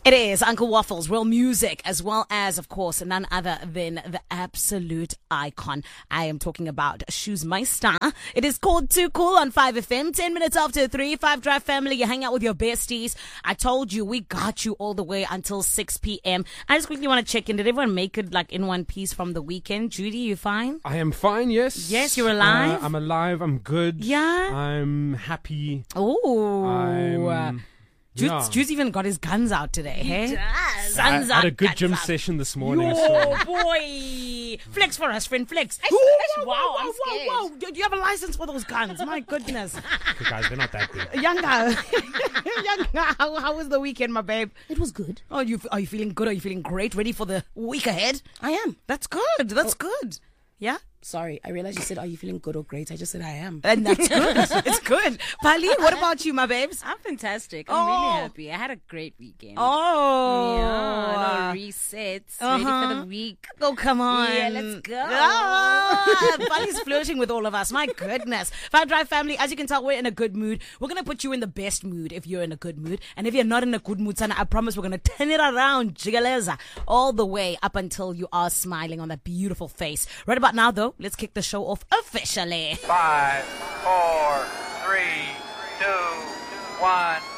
It is Uncle Waffles, real music, as well as, of course, none other than the absolute icon. I am talking about Shoesmeister. It is called Too Cool on 5FM. 10 minutes after 3, 5 Drive family. You hang out with your besties. I told you, we got you all the way until 6 p.m. I just quickly want to check in. Did everyone make it like in one piece from the weekend? Judy, you fine? I am fine, yes. Yes, you're alive? I'm alive. I'm good. Yeah? I'm happy. Oh. Jude's even got his guns out today, hey? I had a good gym session this morning. Oh, boy. Flex for us, friend, flex. Wow, I'm scared. Whoa. Do you have a license for those guns? My goodness. Okay, guys, they're not that big. Younger. How was the weekend, my babe? It was good. Oh, are you feeling good? Are you feeling great? Ready for the week ahead? I am. That's good. That's good. Yeah? Sorry, I realized you said, are you feeling good or great? I just said I am. And that's good. It's good. Pali, what about you, my babes? I'm fantastic. I'm really happy. I had a great weekend. Oh. Yeah, a little resets. Ready for the week. Oh, come on. Yeah, let's go. Pali's flirting with all of us. My goodness. Five Drive family, as you can tell, we're in a good mood. We're going to put you in the best mood if you're in a good mood. And if you're not in a good mood, Sana, I promise we're going to turn it around, jigaleza, all the way up until you are smiling on that beautiful face. Right about now, though, let's kick the show off officially. 5, 4, 3, 2, 1.